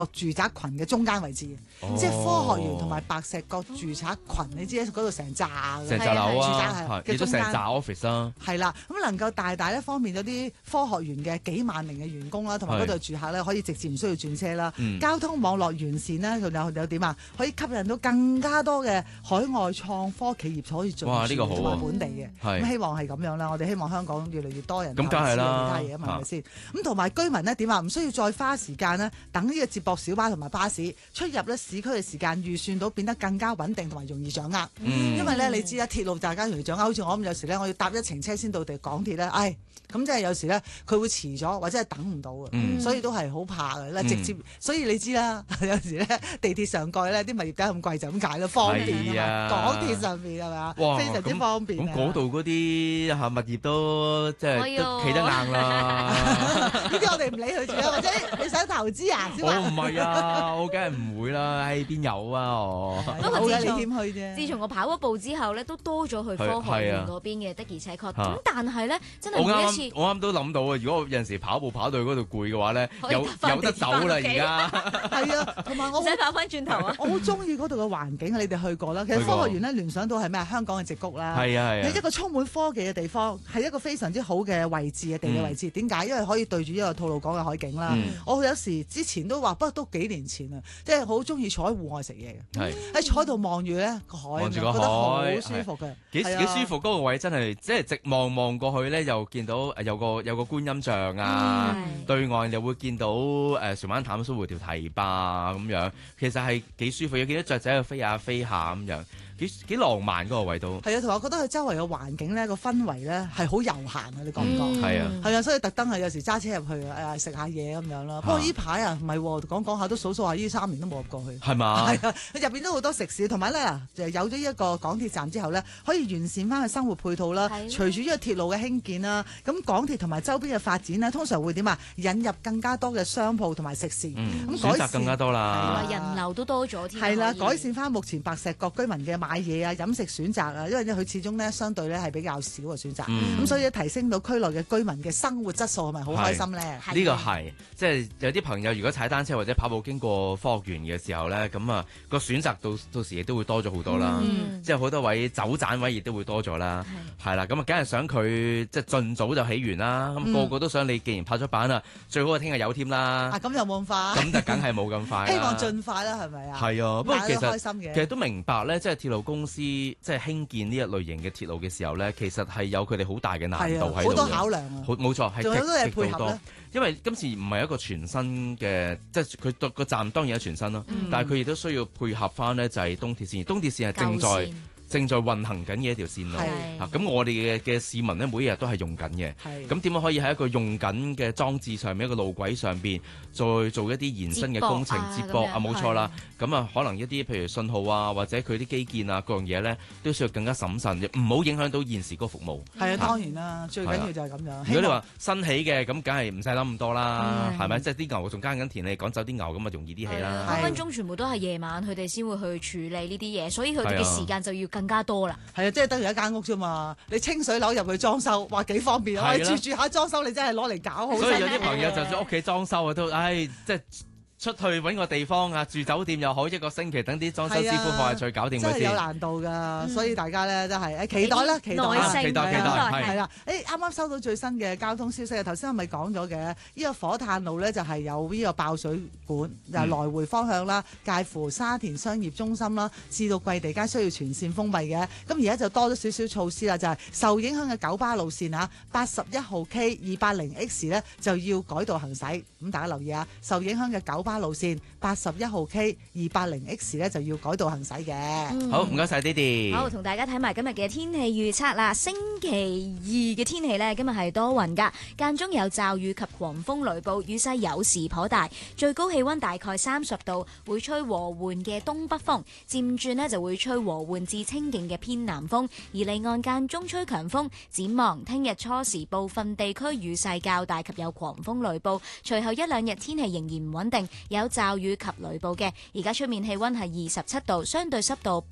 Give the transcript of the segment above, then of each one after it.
住宅群嘅中間位置，即係科學園同埋白石角住宅群，你知嗰度成扎樓住宅啊， 嘅中間亦都成扎 office 啦。 係啦，咁能夠大大咧方便咗啲科學園嘅幾萬名嘅員工啦，同埋嗰度住客咧可以直接唔需要轉車啦。交通網絡完善咧，仲有點啊？可以吸引到更加多嘅海外創科企業可以進駐同埋本地嘅。咁希望係咁樣啦，我哋希望香港越嚟越多人咁梗係啦， 其他嘢啊嘛，係咪先？咁同埋居民咧點啊？唔需要再花時間咧等呢個接駁小巴同埋巴士出入咧市區嘅時間預算到變得更加穩定同埋容易掌握。因為咧你知啦，鐵路大家容易掌握，好似我咁有時咧我要搭一程車先到地港鐵咧，咁即係有時咧佢會遲咗或者係等唔到嘅，所以都係好怕嘅。直接，所以你知啦，有時咧地鐵上蓋咧啲物業梗係咁貴就咁解啦，方便啊嘛。港鐵上面係咪啊？非常之方便。 咁嗰度嗰啲物業都即係都企得硬啦。 呢啲我哋唔理佢住啦，或者你想投資啊？ 我唔係啊，我梗係唔會啦。邊有啊我？ 不過你謙虛啫。 自從我跑咗步之後咧，都多咗去科學園嗰邊嘅，的而且確。咁但係咧，真係每一次我啱都諗到啊！如果我有陣時跑步跑到去嗰度攰嘅話咧，有得走啦而家。 係啊，同埋我唔使跑翻轉頭啊！ 我好中意嗰度嘅環境啊！你哋去過啦。其實科學園咧聯想到係咩？香港嘅矽谷啦。 係啊係啊。 你一個充滿科技嘅地方，係一個非常之好嘅位置嘅地理位置。點解？因為可以對住一個吐露港嘅海景啦。我有時之前都話，不過都幾年前啦，即係好中意坐喺戶外食嘢嘅。喺坐喺度望住咧個海，覺得好舒服嘅。幾舒服嗰個位真係，即係直望過去咧，又見到有個觀音像啊，對岸又會見到船灣淡水湖條堤壩咁樣，其實係幾舒服，有見到雀仔喺度飛下飛下咁樣。幾浪漫嗰個位都係啊，同埋我覺得佢周圍嘅環境咧個氛圍咧係好悠閒啊！你覺唔覺？ 係啊， 係啊，所以特登係有時揸車入去食下嘢咁樣啦。不過呢排啊唔係講下都數下，呢3年都冇入過去。 係嘛？ 係啊，入邊都好多食肆，同埋咧就有咗一個港鐵站之後咧，可以完善翻個生活配套啦。隨住呢個鐵路嘅興建啦，咁港鐵同埋周邊嘅發展咧，通常會點啊？引入更加多嘅商鋪同埋食肆， 咁選擇更加多啦。 人流都多咗添。 係啦，改善翻目前白石角居民嘅買嘢啊、飲食選擇啊，因為佢始終咧相對咧係比較少嘅選擇，咁所以提升到區內嘅居民嘅生活質素係咪好開心咧？ 呢個係即係有啲朋友如果踩單車或者跑步經過科學園嘅時候咧，咁啊個選擇到時亦都會多咗好多啦，即係好多位走盞位亦都會多咗啦，係啦，咁啊梗係想佢即係盡早就起完啦，咁個個都想你既然拍咗板啦，最好係聽日有添啦。 咁又冇咁快， 咁就梗係冇咁快。 希望盡快啦，係咪啊？ 係啊，不過其實都明白咧，即係鐵路公司即係興建呢一類型嘅鐵路嘅時候咧，其實係有佢哋好大嘅難度喺度， 好多考量啊。 冇錯，係仲有好多嘢配合咧。 因為今次唔係一個全新嘅，即係佢個站當然係全新咯，但係佢亦都需要配合翻呢，就係東鐵線。東鐵線係正在運行緊嘅一條線路，咁我哋嘅市民呢，每一日都係用緊嘅，咁點樣可以喺一個用緊嘅裝置上面，一個路軌上邊再做一啲延伸嘅工程接駁啊？冇錯啦，咁啊可能一啲譬如信號啊，或者佢啲基建啊各樣嘢呢，都需要更加審慎，唔好影響到現時嗰個服務。 係啊，當然啦，最緊要就係咁樣。 如果你話新起嘅，咁梗係唔使諗咁多啦，係咪？即係啲牛仲耕緊田，你趕走啲牛咁啊，容易啲起啦。 分分鐘全部都係夜晚，佢哋先會去處理呢啲嘢，所以佢哋嘅時間就要更加多啦。 係啊，即係等於一間屋啫嘛，你清水樓入去裝修，哇幾方便啊！住下裝修，你真係攞嚟搞好。 所以有啲朋友就算屋企裝修啊，都即係出去揾個地方啊，住酒店又好，一個星期等啲裝修師傅放下去搞掂佢先。 真係有難度㗎，所以大家咧真係期待啦，期待係啦。啱啱收到最新嘅交通消息啊，頭先我咪講咗嘅，呢個火炭路咧就係有呢個爆水管，又來回方向啦，介乎沙田商業中心啦至到桂地街需要全線封閉嘅。咁而家就多咗少少措施啦，就係受影響嘅九巴路線啊，81號 K 280X 咧就要改道行駛。咁大家留意啊，受影響嘅九巴路線81號 K 280X 咧就要改道行駛嘅。 好，唔該晒Didi。 好，同大家睇埋今日嘅天氣預測啦。星期二嘅天氣呢，今日係多雲噶，間中有驟雨及狂風雷暴，雨勢有時頗大，最高氣溫大概30度，會吹和緩嘅東北風，漸轉呢就會吹和緩至清勁嘅偏南風，而離岸間中吹強風。展望聽日初時部分地區雨勢較大及有狂風雷暴，隨後一兩日天氣仍然唔穩定，有驟雨及雷暴嘅。而家出面氣溫係27度，相對濕度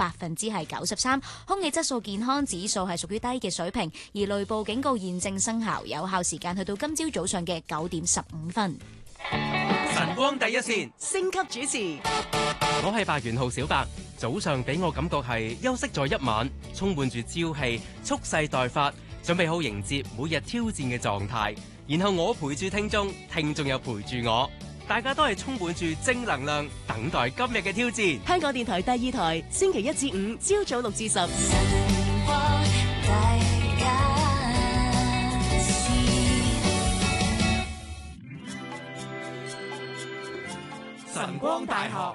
93%，空氣質素健康指數係屬於低嘅水平，而雷暴警告現正生效，有效時間去到今朝早上嘅9點15分。 光第一線， 星級主持。 我係白元浩小白。早上俾我感覺係休息咗一晚，充滿住朝氣，蓄勢待發，準備好迎接每日挑戰嘅狀態。然後我陪住聽眾，聽眾又陪住我，大家都係充滿住正能量，等待今日嘅挑戰。 香港電台第二台，星期一至五朝早6至10。 晨光大學。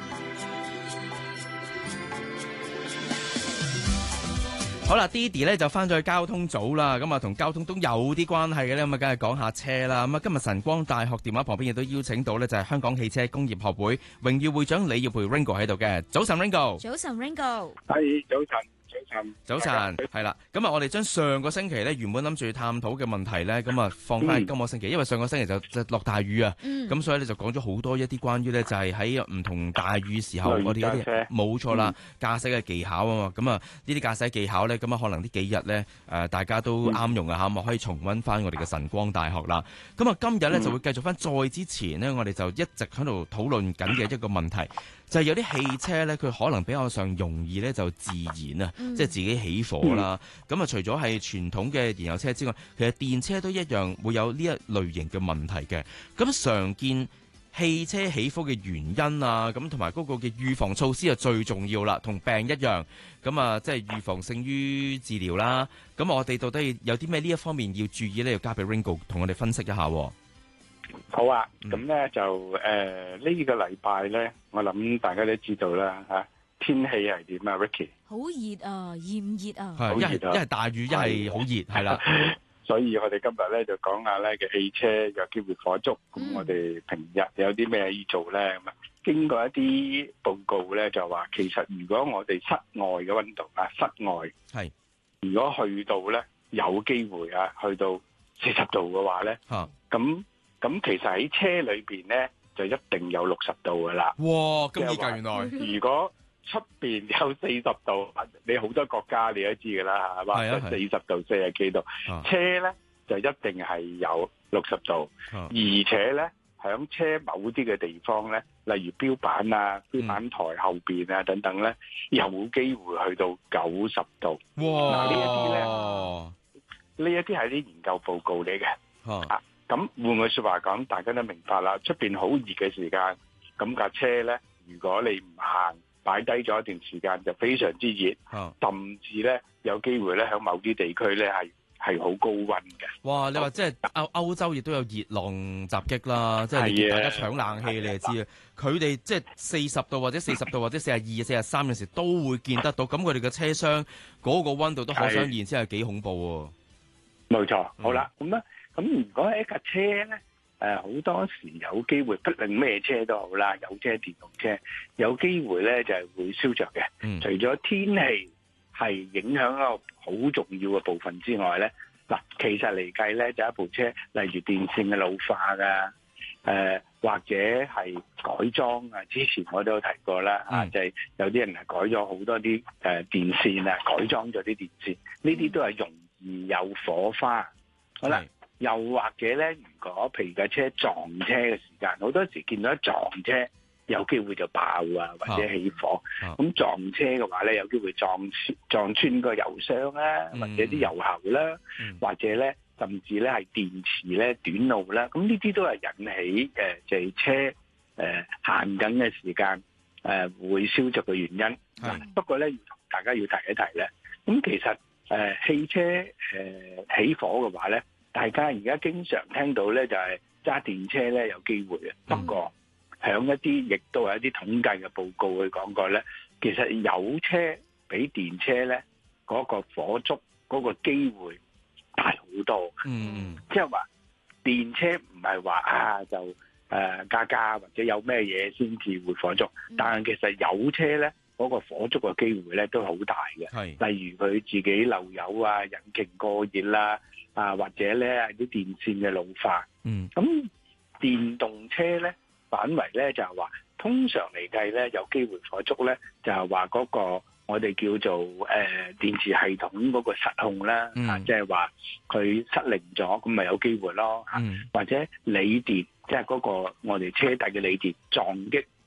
好啦 ，Didi 咧就翻咗去交通組啦，咁啊同交通都有啲關係嘅咧，咁啊梗係講下車啦。咁啊今日晨光大學電話旁邊亦都邀請到咧，就係香港汽車工業學會榮譽會長李耀培 Ringo 喺度嘅。早晨 Ringo。 早晨 Ringo。 係早晨。 早晨，係啦，咁啊，我哋將上個星期咧原本諗住探討嘅問題咧，咁啊放翻今個星期，因為上個星期就落大雨啊，咁所以咧就講咗好多一啲關於咧就係喺唔同大雨時候我哋嗰啲冇錯啦，駕駛嘅技巧啊嘛，咁啊呢啲駕駛技巧咧，咁啊可能呢幾日咧大家都啱用啊嚇，咁可以重溫翻我哋嘅晨光大學啦。咁啊今日咧就會繼續翻再之前呢，我哋就一直喺度討論緊嘅一個問題。就係有啲汽車咧，佢可能比較上容易咧就自燃啊，即係自己起火啦。咁啊，除咗係傳統嘅燃油車之外，其實電車都一樣會有呢一類型嘅問題嘅。咁常見汽車起火嘅原因啊，咁同埋嗰個嘅預防措施就最重要啦，同病一樣。咁啊，即係預防勝於治療啦。咁我哋到底有啲咩呢一方面要注意咧？要交俾 Ringo 同我哋分析一下。 好啊，咁咧就呢個禮拜咧，我諗大家都知道啦嚇，天氣係點啊 ，Ricky？ 好熱啊，炎熱啊， 係一係大雨，一係好熱，係啦。 所以我哋今日咧就講下咧嘅汽車有機會火燭，咁我哋平日有啲咩要做咧？咁啊，經過一啲報告咧就話，其實如果我哋室外嘅溫度啊，室外係如果去到咧有機會啊，去到40度嘅話咧，咁其實喺車裏邊咧就一定有60度噶啦。 哇，咁熱㗎原來！ 如果出邊有40度，你好多國家你都知噶啦，係嘛？40度、40幾度，車咧就一定係有60度，而且咧響車某啲嘅地方咧，例如標板啊、標板台後邊啊等等咧，有機會去到90度。 哇！ 嗱呢一啲咧，呢一啲係啲研究報告嚟嘅。咁換句説話講，大家都明白啦。出邊好熱嘅時間，咁架車咧，如果你唔行，擺低咗一段時間，就非常之熱，甚至咧有機會咧喺某啲地區咧係好高溫嘅。哇！ 你話即係歐洲亦都有熱浪襲擊啦，即係大家搶冷氣，你就知啊。佢哋即係40度或者40度或者42、43嘅時都會見得到，咁佢哋嘅車廂嗰個溫度都可想而知係幾恐怖喎。 冇錯，好啦，咁如果係一架車咧，好多時有機會，不論咩車都好啦，有車、電動車，有機會咧就係會燒着嘅。除咗天氣係影響一個好重要嘅部分之外咧，嗱，其實嚟計咧就一部車，例如電線嘅老化啊，或者係改裝啊，之前我都有提過啦，就係有啲人係改咗好多啲電線啊，改裝咗啲電線，呢啲都係容易有火花。好啦。又或者咧，如果譬如架車撞車嘅時間，好多時見到一撞車有機會就爆啊，或者起火。咁撞車嘅話咧，有機會撞穿個油箱啦，或者啲油喉啦，或者咧甚至咧係電池咧短路啦。咁呢啲都係引起就係車行緊嘅時間會燒着嘅原因。不過咧，大家要提一提咧，咁其實汽車起火嘅話咧。大家而家經常聽到咧，就係揸電車咧有機會嘅。不過響一啲亦都係一啲統計嘅報告去講過咧，其實有車比電車咧嗰個火燭嗰個機會大好多。即係話電車唔係話就加或者有咩嘢先至會火燭，但係其實有車咧嗰個火燭嘅機會咧都好大嘅。例如佢自己漏油啊，引擎過熱啦。或者咧啲電線嘅老化，咁電動車咧反為咧就係話，通常嚟計咧有機會火燭咧，就係話嗰個我哋叫做電池系統嗰個失控啦，即係話佢失靈咗，咁咪有機會咯。或者鋰電即係嗰個我哋車底嘅理電撞擊